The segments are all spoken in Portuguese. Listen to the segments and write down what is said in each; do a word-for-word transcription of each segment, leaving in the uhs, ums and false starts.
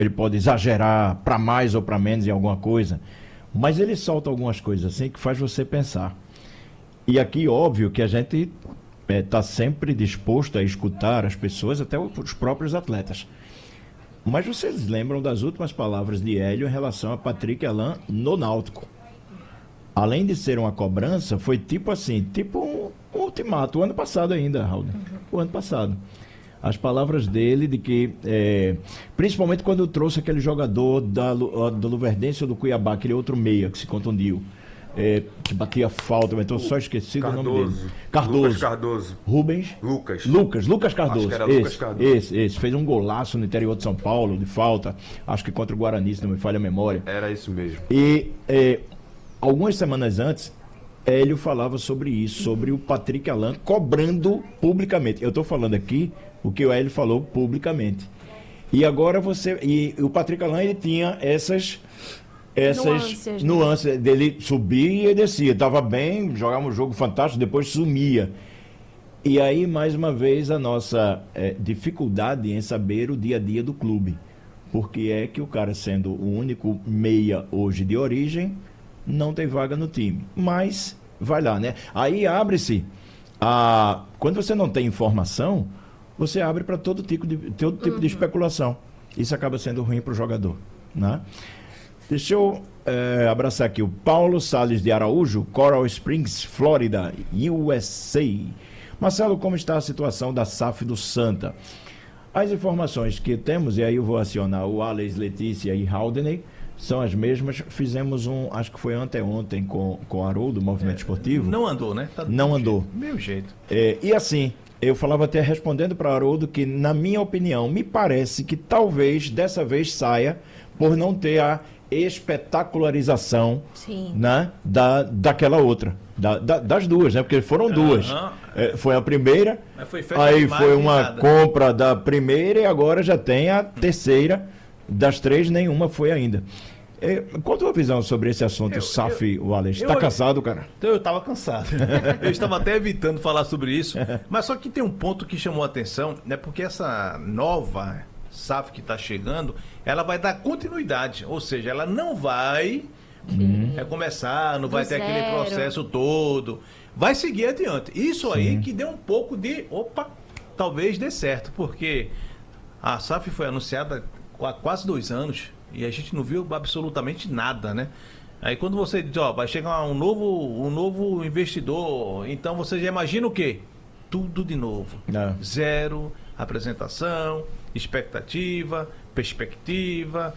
ele pode exagerar para mais ou para menos em alguma coisa, mas ele solta algumas coisas assim que faz você pensar. E aqui, óbvio, que a gente está é, sempre disposto a escutar as pessoas, até os próprios atletas. Mas vocês lembram das últimas palavras de Hélio em relação a Patrick Alain no Náutico? Além de ser uma cobrança, foi tipo assim, tipo um, um ultimato, o ano passado ainda, Raul. Uhum. O ano passado. As palavras dele de que, é, principalmente quando eu trouxe aquele jogador da, do Luverdense ou do Cuiabá, aquele outro meia que se contundiu, é, que batia falta, mas estou só esquecido Cardoso. o nome dele. Cardoso. Lucas Cardoso. Rubens. Lucas. Lucas, Lucas Cardoso. Acho que era esse, Lucas Cardoso. Esse, esse, fez um golaço no interior de São Paulo, de falta, acho que contra o Guarani, se não me falha a memória. Era isso mesmo. E é, algumas semanas antes, Hélio falava sobre isso, sobre o Patrick Alain cobrando publicamente. Eu estou falando aqui o que o Hélio falou publicamente. E agora você... E o Patrick Alain, ele tinha essas... Essas nuances, nuances né? dele subir e descia. Estava bem, jogava um jogo fantástico, depois sumia. E aí, mais uma vez, a nossa é, dificuldade em saber o dia a dia do clube. Porque é que o cara, sendo o único meia hoje de origem, não tem vaga no time. Mas, vai lá, né? Aí abre-se a... Quando você não tem informação, você abre para todo tipo de, todo tipo uhum. de especulação. Isso acaba sendo ruim para o jogador, né? Deixa eu é, abraçar aqui o Paulo Salles de Araújo, Coral Springs, Flórida, U S A. Marcelo, como está a situação da S A F do Santa? As informações que temos, e aí eu vou acionar o Alex, Letícia e Haldney, são as mesmas. Fizemos um, acho que foi anteontem, com, com o Haroldo, do Movimento é, Esportivo. Não andou, né? Tá não andou. Meu jeito. É, e assim, eu falava até respondendo para o Haroldo que, na minha opinião, me parece que talvez dessa vez saia por não ter a espetacularização, né, da, daquela outra, da, da, das duas, né, porque foram duas. Uhum. É, foi a primeira, foi aí foi uma compra da primeira e agora já tem a terceira. Das três, nenhuma foi ainda. É, qual a tua visão sobre esse assunto, eu, S A F, eu, Wallace? Está cansado, cara? Eu estava cansado. Eu estava até evitando falar sobre isso, mas só que tem um ponto que chamou a atenção, né, porque essa nova S A F que está chegando, ela vai dar continuidade, ou seja, ela não vai hum. é, começar, não Do vai zero. ter aquele processo todo, vai seguir adiante. Isso Sim. aí que deu um pouco de, opa, talvez dê certo, porque a S A F foi anunciada há quase dois anos e a gente não viu absolutamente nada, né? Aí quando você diz, ó, vai chegar um novo, um novo investidor, então você já imagina o quê? Tudo de novo. Não. Zero, apresentação, expectativa, perspectiva,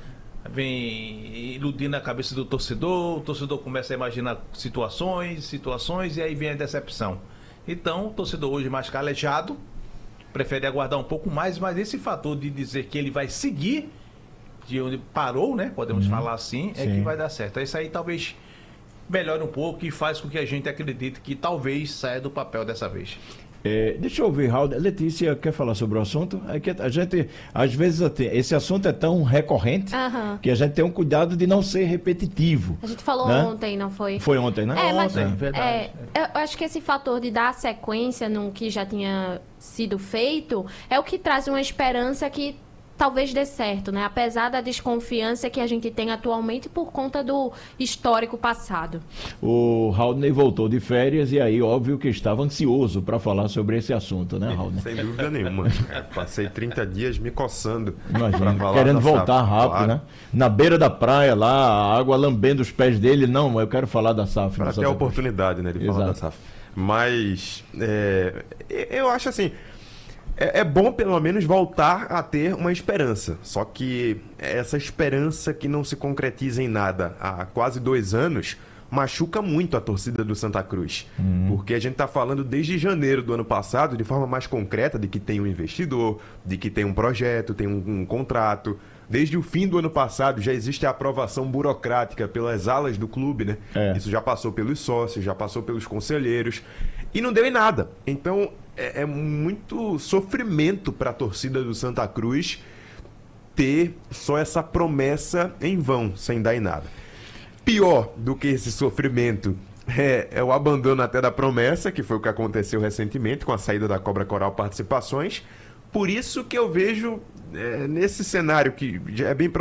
vem iludindo a cabeça do torcedor, o torcedor começa a imaginar situações, situações, e aí vem a decepção. Então, o torcedor hoje mais calejado, prefere aguardar um pouco mais, mas esse fator de dizer que ele vai seguir de onde parou, né? Podemos uhum. falar assim, é Sim. que vai dar certo. Isso aí talvez melhore um pouco e faz com que a gente acredite que talvez saia do papel dessa vez. É, deixa eu ouvir, Raul. Letícia quer falar sobre o assunto? É que a gente, às vezes, esse assunto é tão recorrente uhum. que a gente tem um cuidado de não ser repetitivo. A gente falou né? ontem, não foi? Foi ontem, né? É, mas, ontem, verdade. É, eu acho que esse fator de dar sequência no que já tinha sido feito é o que traz uma esperança que talvez dê certo, né? Apesar da desconfiança que a gente tem atualmente por conta do histórico passado. O Haldney voltou de férias e aí, óbvio que estava ansioso para falar sobre esse assunto, né, Haldney? Sem dúvida nenhuma. Passei trinta dias me coçando. Imagina, querendo voltar S A F, rápido, claro. né? Na beira da praia lá, a água lambendo os pés dele. Não, eu quero falar da S A F. Para ter a oportunidade, né, de falar Exato. da S A F. Mas, é, eu acho assim... É, é bom, pelo menos, voltar a ter uma esperança. Só que essa esperança que não se concretiza em nada há quase dois anos machuca muito a torcida do Santa Cruz. Uhum. Porque a gente está falando desde janeiro do ano passado, de forma mais concreta, de que tem um investidor, de que tem um projeto, tem um, um contrato. Desde o fim do ano passado já existe a aprovação burocrática pelas alas do clube, né? É. Isso já passou pelos sócios, já passou pelos conselheiros e não deu em nada. Então é, é muito sofrimento para a torcida do Santa Cruz ter só essa promessa em vão, sem dar em nada. Pior do que esse sofrimento é, é o abandono até da promessa, que foi o que aconteceu recentemente com a saída da Cobra Coral Participações. Por isso que eu vejo é, nesse cenário que já é bem